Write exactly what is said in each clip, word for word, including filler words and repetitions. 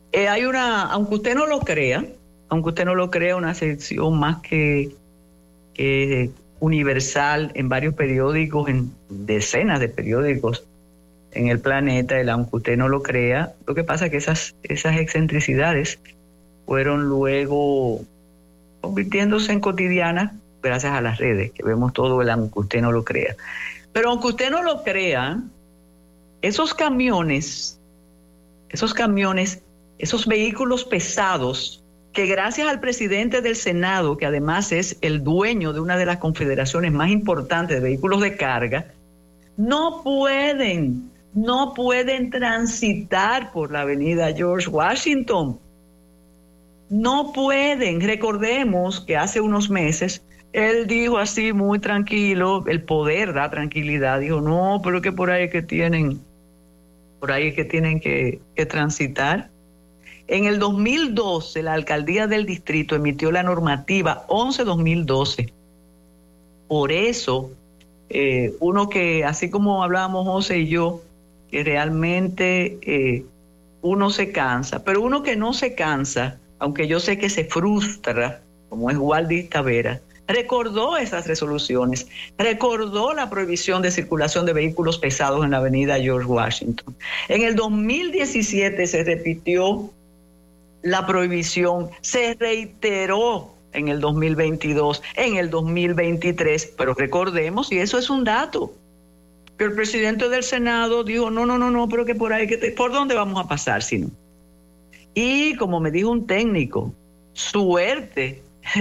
Eh, hay una, aunque usted no lo crea, aunque usted no lo crea, una sección más que, que universal en varios periódicos, en decenas de periódicos en el planeta, el aunque usted no lo crea. Lo que pasa es que esas, esas excentricidades fueron luego convirtiéndose en cotidianas gracias a las redes, que vemos todo el aunque usted no lo crea. Pero aunque usted no lo crea, esos camiones, esos camiones, esos vehículos pesados, que gracias al presidente del Senado, que además es el dueño de una de las confederaciones más importantes de vehículos de carga, no pueden, no pueden transitar por la avenida George Washington. No pueden. Recordemos que hace unos meses él dijo así muy tranquilo, el poder da tranquilidad, dijo, no, pero que por ahí es que tienen, por ahí es que tienen que, que transitar. En el dos mil doce, la alcaldía del distrito emitió la normativa once dos mil doce. Por eso, eh, uno que, así como hablábamos José y yo, que realmente eh, uno se cansa, pero uno que no se cansa, aunque yo sé que se frustra, como es Waldis Tavera, recordó esas resoluciones, recordó la prohibición de circulación de vehículos pesados en la avenida George Washington. En el dos mil diecisiete se repitió la prohibición, se reiteró en el dos mil veintidós, en el dos mil veintitrés, pero recordemos, y eso es un dato, que el presidente del Senado dijo, no, no, no, no, pero que por ahí, que te, ¿por dónde vamos a pasar si no? Y como me dijo un técnico, suerte,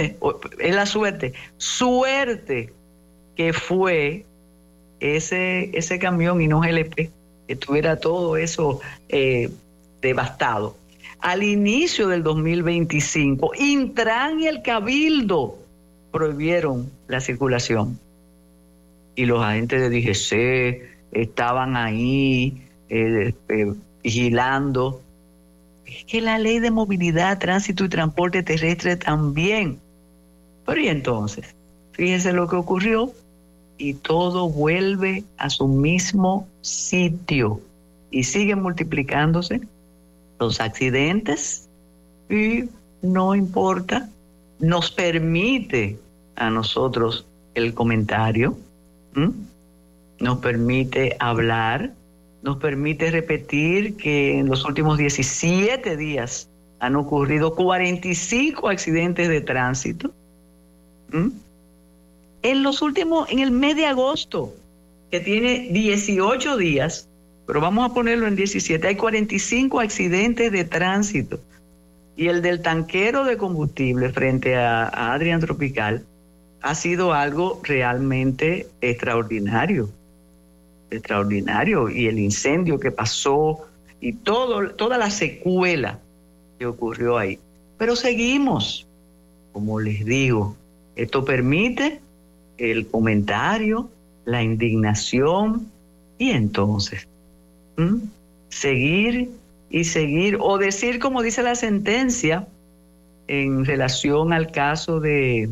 es la suerte, suerte que fue ese, ese camión y no G L P, que tuviera todo eso eh, devastado. Al inicio del dos mil veinticinco, Intran y el Cabildo prohibieron la circulación. Y los agentes de D G C estaban ahí eh, eh, vigilando. Es que la ley de movilidad, tránsito y transporte terrestre también. Pero y entonces, fíjese lo que ocurrió y todo vuelve a su mismo sitio y siguen multiplicándose los accidentes y no importa, nos permite a nosotros el comentario, ¿m? Nos permite hablar, nos permite repetir que en los últimos diecisiete días han ocurrido cuarenta y cinco accidentes de tránsito. ¿Mm? En los últimos, en el mes de agosto, que tiene dieciocho días, pero vamos a ponerlo en diecisiete, hay cuarenta y cinco accidentes de tránsito. Y el del tanquero de combustible frente a, a Adrián Tropical ha sido algo realmente extraordinario. extraordinario y el incendio que pasó y todo, toda la secuela que ocurrió ahí. Pero seguimos, como les digo, esto permite el comentario, la indignación y entonces ¿m? seguir y seguir o decir como dice la sentencia en relación al caso de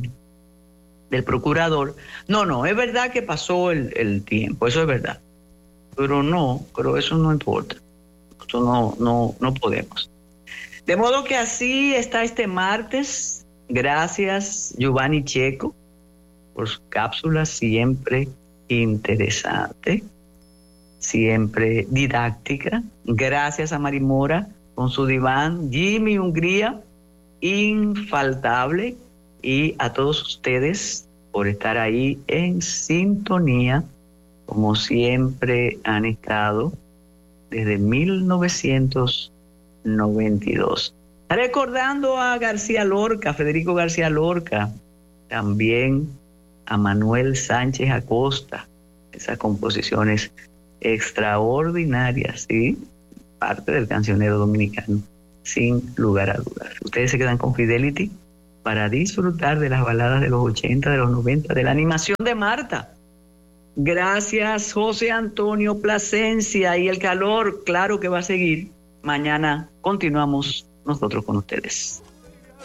del procurador, no, no, es verdad que pasó el, el tiempo, eso es verdad. Pero no, pero eso no importa. Eso no, no, no podemos. De modo que así está este martes. Gracias, Giovanni Checo, por su cápsula siempre interesante, siempre didáctica. Gracias a Mari Mora con su diván. Jimmy Hungría, infaltable. Y a todos ustedes por estar ahí en sintonía, como siempre han estado desde mil novecientos noventa y dos. Recordando a García Lorca, Federico García Lorca, también a Manuel Sánchez Acosta, esas composiciones extraordinarias, ¿sí? Parte del cancionero dominicano, sin lugar a dudas. Ustedes se quedan con Fidelity para disfrutar de las baladas de los ochenta, de los noventa, de la animación de Marta. Gracias, José Antonio Plasencia. Y el calor, claro que va a seguir. Mañana continuamos nosotros con ustedes.